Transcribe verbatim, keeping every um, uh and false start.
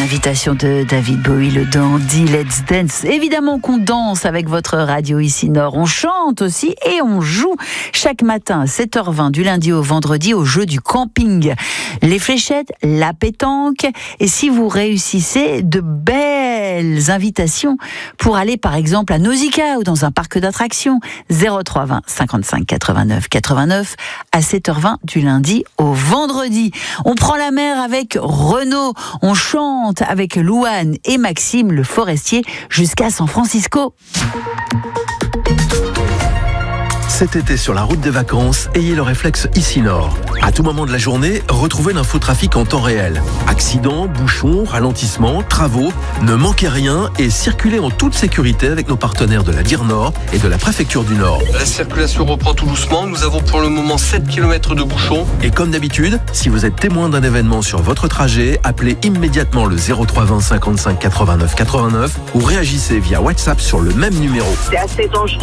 invitation de David Bowie, le dandy Let's Dance. Évidemment qu'on danse avec votre radio ici Nord. On chante aussi et on joue chaque matin à sept heures vingt du lundi au vendredi au jeu du camping. Les fléchettes, la pétanque. Et si vous réussissez, de belles invitations pour aller par exemple à Nausicaa ou dans un parc d'attractions. zéro trois vingt cinquante-cinq quatre-vingt-neuf quatre-vingt-neuf à sept heures vingt du lundi au vendredi. On prend la mer avec Renaud. On chante avec Louane et Maxime le Forestier jusqu'à San Francisco. Cet été sur la route des vacances, ayez le réflexe ici Nord. À tout moment de la journée, retrouvez l'infotrafic en temps réel. Accidents, bouchons, ralentissements, travaux, ne manquez rien et circulez en toute sécurité avec nos partenaires de la D I R Nord et de la préfecture du Nord. La circulation reprend tout doucement, nous avons pour le moment sept kilomètres de bouchons. Et comme d'habitude, si vous êtes témoin d'un événement sur votre trajet, appelez immédiatement le zéro trois vingt cinquante-cinq quatre-vingt-neuf quatre-vingt-neuf ou réagissez via WhatsApp sur le même numéro. C'est assez dangereux.